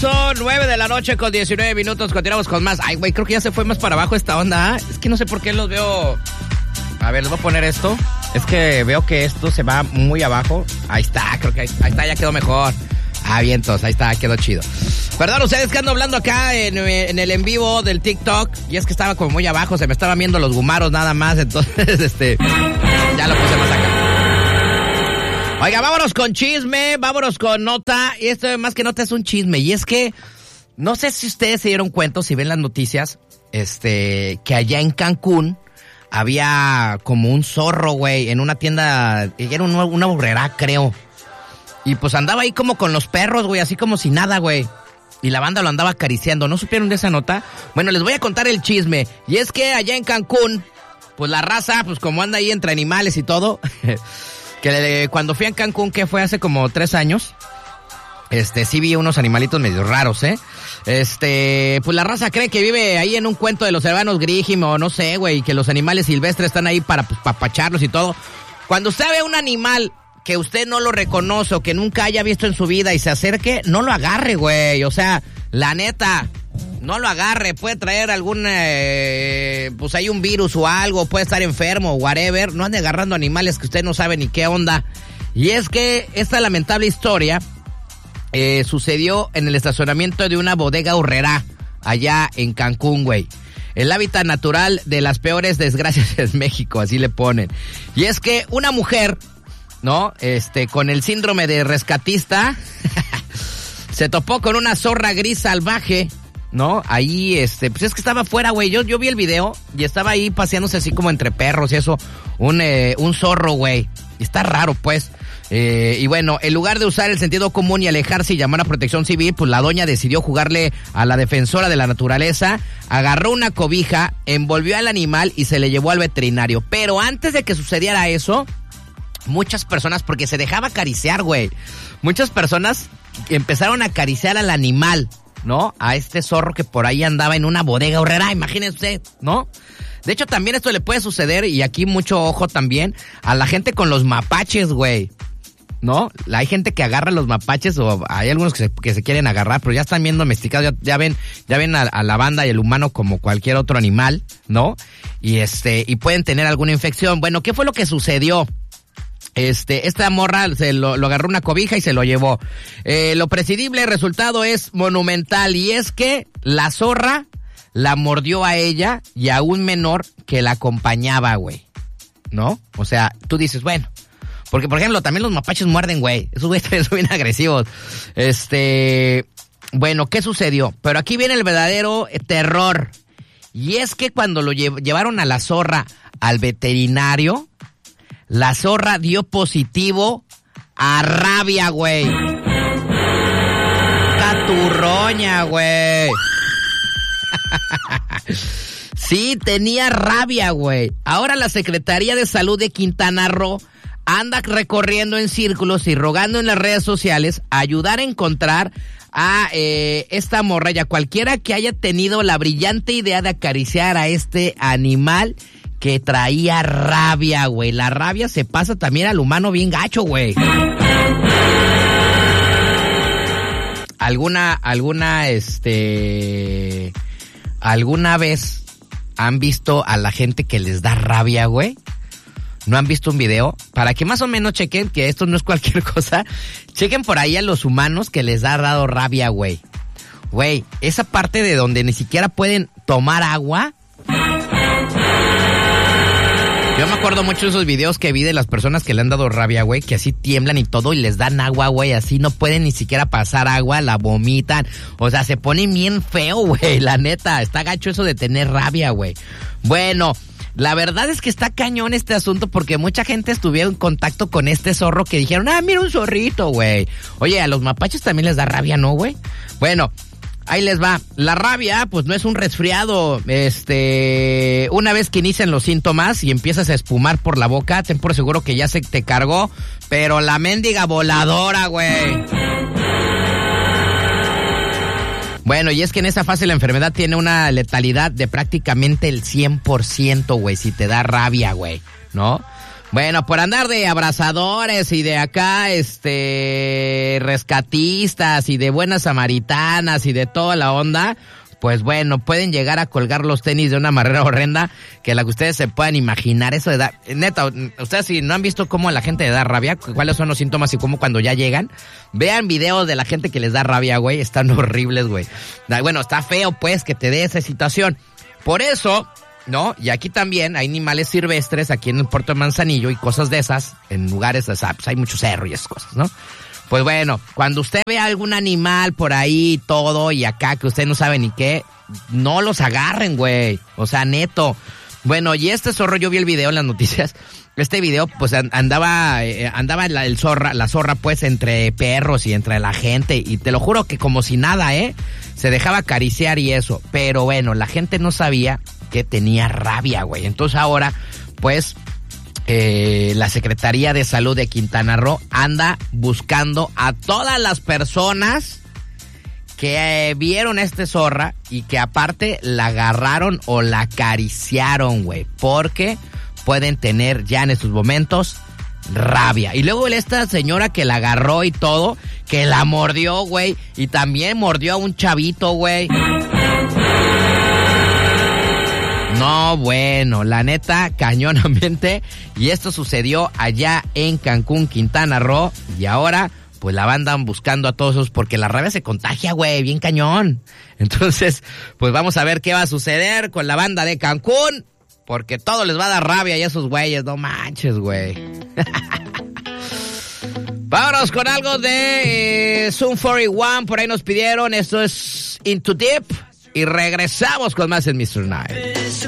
regreso, 9 de la noche con 19 minutos. Continuamos con más. Ay, güey, creo que ya se fue más para abajo esta onda. Es que no sé por qué los veo. A ver, les voy a poner esto. Es que veo que esto se va muy abajo. Ahí está, creo que ahí está, ya quedó mejor. Ah, bien, entonces, ahí está, quedó chido. Perdón, ustedes que ando hablando acá en el en vivo del TikTok. Y es que estaba como muy abajo, se me estaban viendo los gumaros nada más. Entonces, ya lo puse más acá. Oiga, vámonos con chisme, vámonos con nota. Y esto más que nota es un chisme. Y es que, no sé si ustedes se dieron cuenta, si ven las noticias, que allá en Cancún había como un zorro, güey, en una tienda, era una burrera, creo. Y pues andaba ahí como con los perros, güey, así como si nada, güey. Y la banda lo andaba acariciando. ¿No supieron de esa nota? Bueno, les voy a contar el chisme. Y es que allá en Cancún, pues la raza, pues como anda ahí entre animales y todo... Que cuando fui a Cancún, que fue hace como 3 años, sí vi unos animalitos medio raros, pues la raza cree que vive ahí en un cuento de los hermanos Grimm o no sé, güey, que los animales silvestres están ahí para pues, papacharlos y todo. Cuando usted ve un animal que usted no lo reconoce o que nunca haya visto en su vida y se acerque, no lo agarre, güey, o sea, la neta... No lo agarre, puede traer algún, pues hay un virus o algo, puede estar enfermo, whatever. No ande agarrando animales que usted no sabe ni qué onda. Y es que esta lamentable historia sucedió en el estacionamiento de una bodega horrera allá en Cancún, güey. El hábitat natural de las peores desgracias es México, así le ponen. Y es que una mujer, ¿no? Con el síndrome de rescatista, se topó con una zorra gris salvaje, ¿no? Ahí, pues es que estaba afuera, güey. Yo vi el video y estaba ahí paseándose así como entre perros y eso. Un zorro, güey. Está raro, pues. Y bueno, en lugar de usar el sentido común y alejarse y llamar a Protección Civil, pues la doña decidió jugarle a la defensora de la naturaleza, agarró una cobija, envolvió al animal y se le llevó al veterinario. Pero antes de que sucediera eso, muchas personas, porque se dejaba acariciar, güey. Muchas personas empezaron a acariciar al animal, ¿no? A este zorro que por ahí andaba en una bodega horrera, imagínese usted, ¿no? De hecho, también esto le puede suceder, y aquí mucho ojo también, a la gente con los mapaches, güey, ¿no? Hay gente que agarra los mapaches, o hay algunos que se quieren agarrar, pero ya están bien domesticados, ya ven a la banda y el humano como cualquier otro animal, ¿no? Y pueden tener alguna infección. Bueno, ¿qué fue lo que sucedió? Esta morra lo agarró una cobija y se lo llevó. Lo prescindible resultado es monumental, y es que la zorra la mordió a ella y a un menor que la acompañaba, güey, ¿no? O sea, tú dices, bueno, porque por ejemplo también los mapaches muerden, güey. Esos güeyes son bien agresivos. Bueno, ¿qué sucedió? Pero aquí viene el verdadero terror. Y es que cuando lo llevaron a la zorra al veterinario, la zorra dio positivo a rabia, güey. Caturroña, güey. Sí, tenía rabia, güey. Ahora la Secretaría de Salud de Quintana Roo anda recorriendo en círculos y rogando en las redes sociales ayudar a encontrar a esta morra y a cualquiera que haya tenido la brillante idea de acariciar a este animal que traía rabia, güey. La rabia se pasa también al humano bien gacho, güey. ¿Alguna vez han visto a la gente que les da rabia, güey? ¿No han visto un video? Para que más o menos chequen que esto no es cualquier cosa. Chequen por ahí a los humanos que les ha dado rabia, güey. Güey, esa parte de donde ni siquiera pueden tomar agua. Yo me acuerdo mucho de esos videos que vi de las personas que le han dado rabia, güey, que así tiemblan y todo y les dan agua, güey, así no pueden ni siquiera pasar agua, la vomitan. O sea, se ponen bien feo, güey, la neta. Está gacho eso de tener rabia, güey. Bueno, la verdad es que está cañón este asunto porque mucha gente estuvieron en contacto con este zorro que dijeron, mira un zorrito, güey. Oye, a los mapaches también les da rabia, ¿no, güey? Bueno, ahí les va. La rabia, pues no es un resfriado. Una vez que inician los síntomas y empiezas a espumar por la boca, ten por seguro que ya se te cargó, pero la mendiga voladora, güey. Bueno, y es que en esa fase la enfermedad tiene una letalidad de prácticamente el 100%, güey, si te da rabia, güey, ¿no? Bueno, por andar de abrazadores y de acá, rescatistas y de buenas samaritanas y de toda la onda, pues bueno, pueden llegar a colgar los tenis de una manera horrenda que la que ustedes se puedan imaginar. Eso de dar, neta, ustedes si no han visto cómo a la gente le da rabia, cuáles son los síntomas y cómo cuando ya llegan, vean videos de la gente que les da rabia, güey, están horribles, güey. Bueno, está feo, pues, que te dé esa situación. Por eso, ¿no? Y aquí también hay animales silvestres, aquí en el puerto de Manzanillo y cosas de esas, en lugares, pues hay mucho cerro y esas cosas, ¿no? Pues bueno, cuando usted ve algún animal por ahí todo y acá que usted no sabe ni qué, no los agarren, güey. O sea, neto. Bueno, y este zorro, yo vi el video en las noticias. Este video, pues andaba la zorra, pues, entre perros y entre la gente. Y te lo juro que como si nada, se dejaba acariciar y eso. Pero bueno, la gente no sabía que tenía rabia, güey. Entonces ahora, pues, la Secretaría de Salud de Quintana Roo anda buscando a todas las personas que vieron a este zorra y que aparte la agarraron o la acariciaron, güey, porque pueden tener ya en estos momentos rabia. Y luego esta señora que la agarró y todo, que la mordió, güey, y también mordió a un chavito, güey. No, bueno, la neta, cañonamente. Y esto sucedió allá en Cancún, Quintana Roo. Y ahora, pues la andan buscando a todos esos porque la rabia se contagia, güey, bien cañón. Entonces, pues vamos a ver qué va a suceder con la banda de Cancún. Porque todo les va a dar rabia a esos güeyes, no manches, güey. Vámonos con algo de Sum 41, por ahí nos pidieron. Esto es Into Deep. Y regresamos con más en Mr. Night.